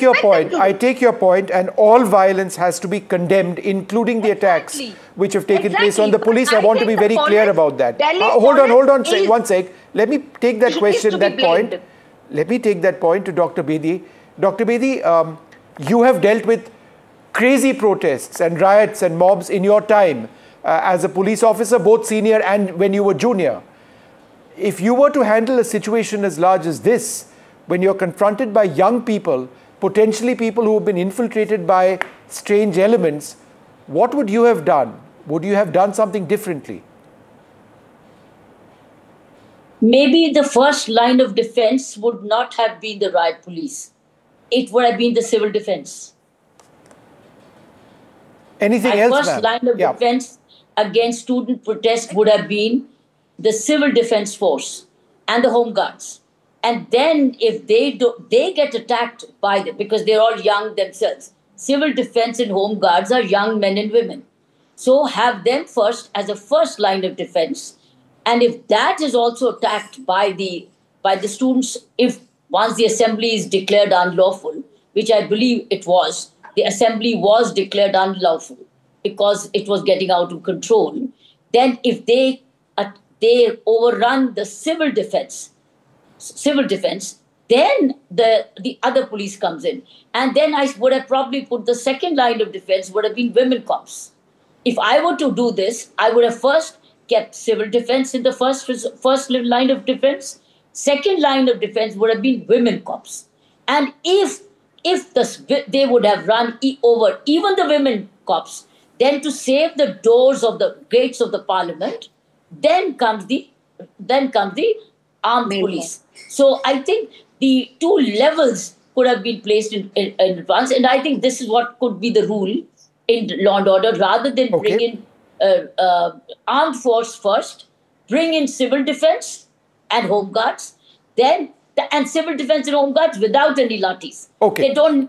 your point. I take your point, and all violence has to be condemned, including the attacks which have taken place on the police. I want to be very clear about that. Hold on, one sec. Let me take that question, that point. Let me take that point to Dr. Bedi. Dr. Bedi, you have dealt with crazy protests and riots and mobs in your time as a police officer, both senior and when you were junior. If you were to handle a situation as large as this, when you're confronted by young people, potentially people who have been infiltrated by strange elements, what would you have done? Would you have done something differently? Maybe the first line of defense would not have been the riot police. It would have been the civil defense. Anything else, first line of defense against student protest would have been the civil defense force and the home guards. And then if they get attacked by them because they're all young themselves. Civil defense and home guards are young men and women. So have them first as a first line of defense. And if that is also attacked by the students, if once the assembly is declared unlawful, which I believe it was, the assembly was declared unlawful because it was getting out of control, then if they overrun the civil defense, then the other police comes in. And then I would have probably put the second line of defense would have been women cops. If I were to do this, I would have first kept civil defense in the first line of defense. Second line of defense would have been women cops. And if they would have run over even the women cops, then to save the doors of the gates of the parliament, then comes the armed police. So I think the two levels could have been placed in advance, and I think this is what could be the rule in law and order, rather than bring in armed force first, bring in civil defense and home guards, then and civil defense and home guards without any lathis. Okay. They don't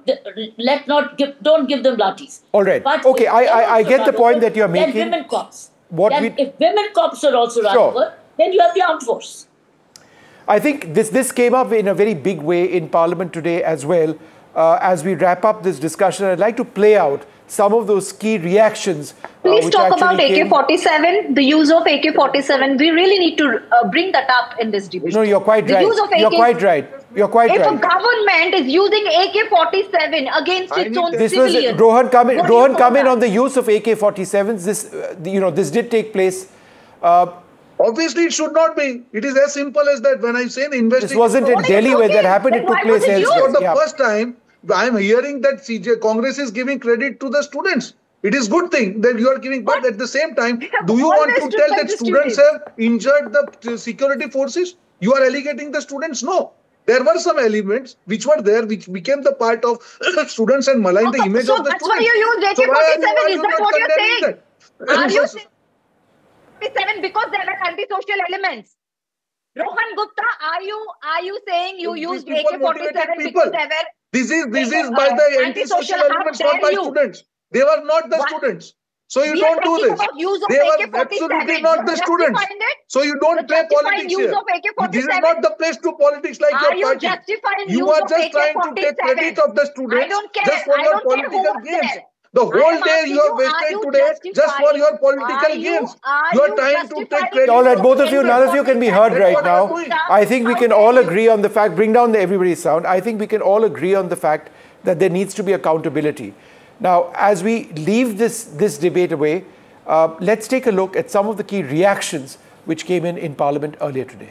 give them lathis. All right. But okay, I get the point that you're making. Then women cops. If women cops are also run over, then you have the armed force. I think this came up in a very big way in Parliament today as well. As we wrap up this discussion, I'd like to play out some of those key reactions. Please talk about AK-47, the use of AK-47. We really need to bring that up in this debate. No, you're quite right. You're quite right. You're quite right. If a government is using AK-47 against its own civilians... Rohan, come in on the use of AK-47s. This did take place. Obviously, it should not be. It is as simple as that. When I say the investigation... This wasn't in Delhi where that happened. It took place elsewhere. For the first time, I am hearing that Congress is giving credit to the students. It is good thing that you are giving, but at the same time, do you want to tell that students have injured the security forces? You are alienating the students? No. There were some elements which were there, which became the part of students and malign the image of the students. So that's why you used AK-47. Is that what you're saying? Are you saying AK-47 because there were antisocial elements? Rohan Gupta, are you saying you used AK-47 because there were... This is by the antisocial elements, not by students. They were not the students. So you don't do this. They were absolutely not the students. So you don't play politics here. This is not the place to politics like your party. You are just trying to take credit of the students just for your political gains. The whole day you have wasted today just for your political gains. You are trying to take credit. All right, both of you, none of you can be heard right now. I think we can all agree on the fact, bring down everybody's sound. I think we can all agree on the fact that there needs to be accountability. Now, as we leave this debate away, let's take a look at some of the key reactions which came in Parliament earlier today.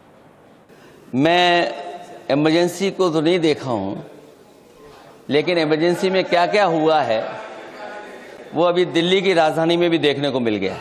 मैं emergency को तो नहीं देखा हूँ, लेकिन emergency में क्या-क्या हुआ है, वो अभी दिल्ली की राजधानी में भी देखने को मिल गया।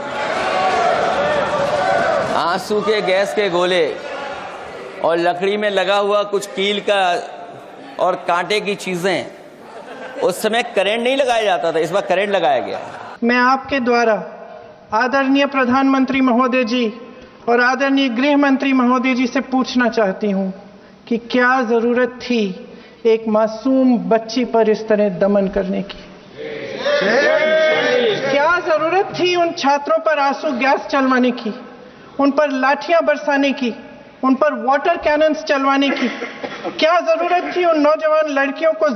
आंसू के गैस के गोले और लकड़ी में लगा हुआ कुछ कील का और कांटे की चीजें, उस समय करंट नहीं लगाया जाता था, इस बार करंट लगाया गया। मैं आपके द्वारा आदरणीय प्रधानमंत्री महोदय जी और आदरणीय गृह मंत्री महोदय जी से पूछना चाहती हूं कि क्या जरूरत थी एक मासूम बच्ची पर इस तरह दमन करने की? क्या जरूरत थी उन छात्रों पर आंसू गैस चलवाने की, उन पर लाठियां बरसाने की, उन पर वाटर कैनन्स चलवाने की? क्या जरूरत थी उन नौजवान लड़कियों को